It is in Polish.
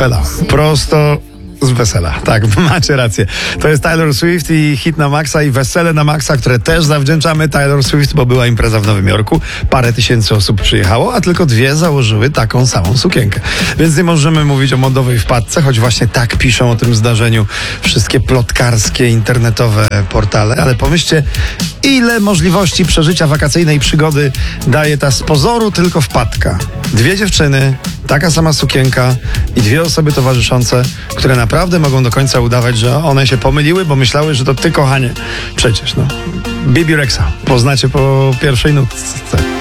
portfela. Prosto z wesela. Tak, macie rację. To jest Taylor Swift i hit na maksa i wesele na maksa, które też zawdzięczamy Taylor Swift, bo była impreza w Nowym Jorku. Parę tysięcy osób przyjechało, a tylko 2 założyły taką samą sukienkę. Więc nie możemy mówić o modowej wpadce, choć właśnie tak piszą o tym zdarzeniu wszystkie plotkarskie, internetowe portale. Ale pomyślcie, ile możliwości przeżycia wakacyjnej przygody daje ta z pozoru tylko wpadka. 2 dziewczyny, taka sama sukienka i 2 osoby towarzyszące, które naprawdę mogą do końca udawać, że one się pomyliły, bo myślały, że to ty, kochanie. Przecież, Bibi Rexa poznacie po pierwszej nutce.